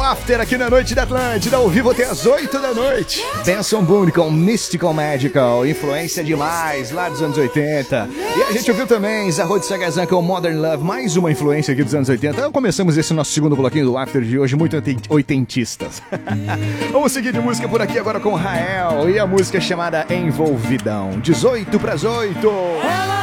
After aqui na Noite da Atlântida, ao vivo até as 8 da noite. Benson Boone com Mystical Magical, influência demais lá dos anos 80. E a gente ouviu também Zarro de Sagazan com Modern Love, mais uma influência aqui dos anos 80. Então começamos esse nosso segundo bloquinho do After de hoje, muito oitentistas. Vamos seguir de música por aqui agora com Rael e a música chamada Envolvidão. 18 para as 8.